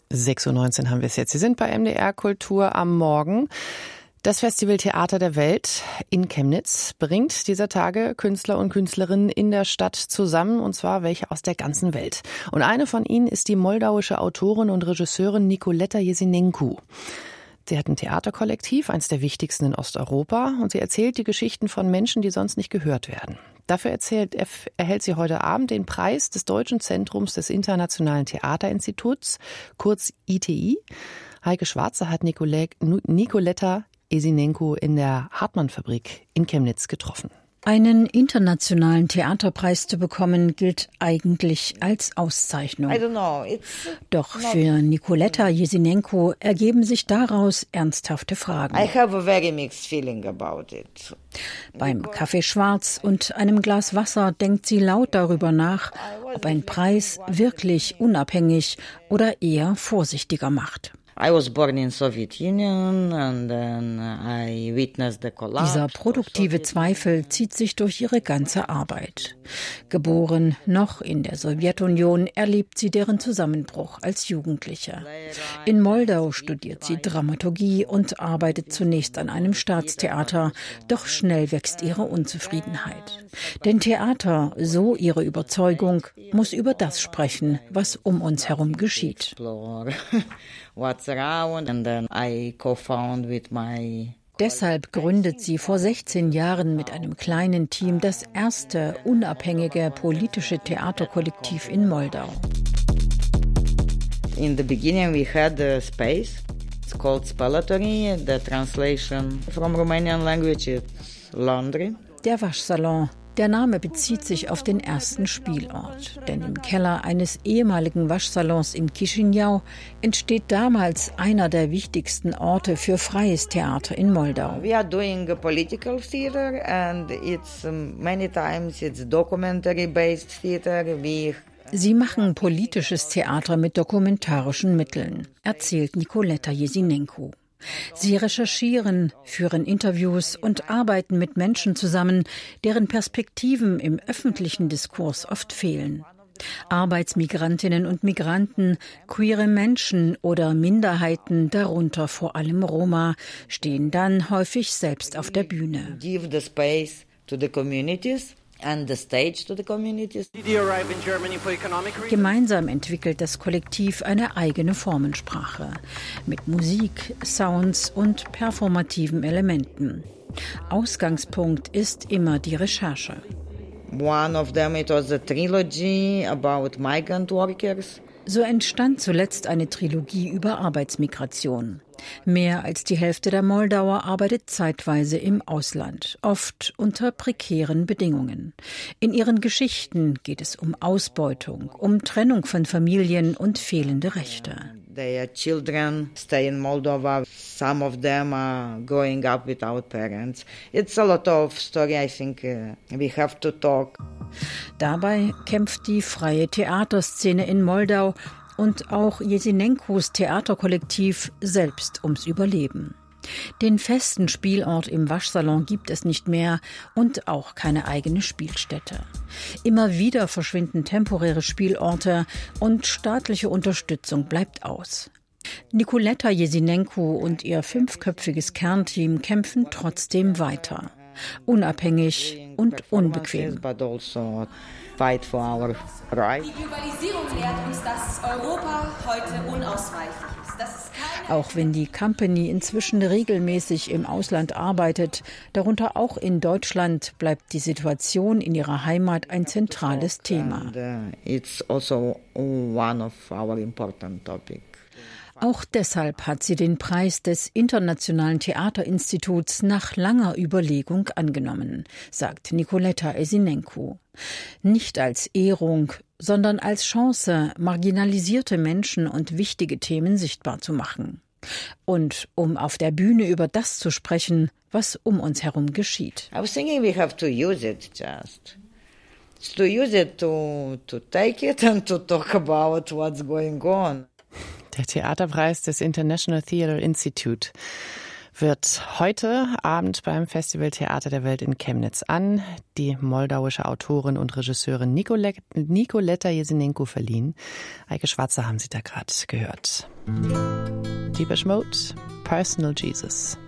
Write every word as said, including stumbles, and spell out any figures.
sechs Uhr neunzehn haben wir es jetzt. Sie sind bei M D R Kultur am Morgen. Das Festival Theater der Welt in Chemnitz bringt dieser Tage Künstler und Künstlerinnen in der Stadt zusammen, und zwar welche aus der ganzen Welt. Und eine von ihnen ist die moldauische Autorin und Regisseurin Nicoleta Jesenencu. Sie hat ein Theaterkollektiv, eines der wichtigsten in Osteuropa, und sie erzählt die Geschichten von Menschen, die sonst nicht gehört werden. Dafür erzählt, erhält sie heute Abend den Preis des Deutschen Zentrums des Internationalen Theaterinstituts, kurz I T I. Heike Schwarze hat Nicoleta Jesenencu in der Hartmann-Fabrik in Chemnitz getroffen. Einen internationalen Theaterpreis zu bekommen, gilt eigentlich als Auszeichnung. Doch für Nicoleta Jesenencu ergeben sich daraus ernsthafte Fragen. I have a very mixed feeling about it. Beim Kaffee Schwarz und einem Glas Wasser denkt sie laut darüber nach, ob ein Preis wirklich unabhängig oder eher vorsichtiger macht. I was born in Soviet Union and then I witnessed the collapse. Dieser produktive Zweifel zieht sich durch ihre ganze Arbeit. Geboren noch in der Sowjetunion, erlebt sie deren Zusammenbruch als Jugendliche. In Moldau studiert sie Dramaturgie und arbeitet zunächst an einem Staatstheater, doch schnell wächst ihre Unzufriedenheit. Denn Theater, so ihre Überzeugung, muss über das sprechen, was um uns herum geschieht. What's around and then I co-found with my Deshalb gründet sie vor sechzehn Jahren mit einem kleinen Team das erste unabhängige politische Theaterkollektiv in Moldau. In the beginning we had a space. It's called Spălătorie. The translation from Romanian language is laundry. Der Waschsalon. Der Name bezieht sich auf den ersten Spielort, denn im Keller eines ehemaligen Waschsalons in Chișinău entsteht damals einer der wichtigsten Orte für freies Theater in Moldau. We are doing a political theater and it's many times it's documentary based theater. We Sie machen politisches Theater mit dokumentarischen Mitteln, erzählt Nicoleta Jesenencu. Sie recherchieren, führen Interviews und arbeiten mit Menschen zusammen, deren Perspektiven im öffentlichen Diskurs oft fehlen. Arbeitsmigrantinnen und Migranten, queere Menschen oder Minderheiten, darunter vor allem Roma, stehen dann häufig selbst auf der Bühne. Give the space to the communities. And the stage to the communities. Gemeinsam entwickelt das Kollektiv eine eigene Formensprache mit Musik, Sounds und performativen Elementen. Ausgangspunkt ist immer die Recherche. One of them it was a trilogy about migrant workers. So entstand zuletzt eine Trilogie über Arbeitsmigration. Mehr als die Hälfte der Moldauer arbeitet zeitweise im Ausland, oft unter prekären Bedingungen. In ihren Geschichten geht es um Ausbeutung, um Trennung von Familien und fehlende Rechte. Their children stay in Moldova. Some of them are growing up without parents. It's a lot of story. I think uh, we have to talk. Dabei kämpft die freie Theaterszene in Moldau und auch Jesenencus Theaterkollektiv selbst ums Überleben. Den festen Spielort im Waschsalon gibt es nicht mehr und auch keine eigene Spielstätte. Immer wieder verschwinden temporäre Spielorte und staatliche Unterstützung bleibt aus. Nicoleta Jesenencu und ihr fünfköpfiges Kernteam kämpfen trotzdem weiter. Unabhängig und unbequem. Fight for our right. Die Globalisierung lehrt uns, dass Europa heute unausweichlich ist. Das ist keine Auch wenn die Company inzwischen regelmäßig im Ausland arbeitet, darunter auch in Deutschland, bleibt die Situation in ihrer Heimat ein zentrales Thema. And, uh, it's also one of our important topics. Auch deshalb hat sie den Preis des Internationalen Theaterinstituts nach langer Überlegung angenommen, sagt Nicoleta Jesenencu. Nicht als Ehrung, sondern als Chance, marginalisierte Menschen und wichtige Themen sichtbar zu machen. Und um auf der Bühne über das zu sprechen, was um uns herum geschieht. I was thinking we have to use it just. To use it to, to take it and to talk about what's going on. Der Theaterpreis des International Theatre Institute wird heute Abend beim Festival Theater der Welt in Chemnitz an die moldauische Autorin und Regisseurin Nicoleta, Nicoleta Jesenenko verliehen. Eike Schwarzer haben Sie da gerade gehört. Depeche Mode, Personal Jesus.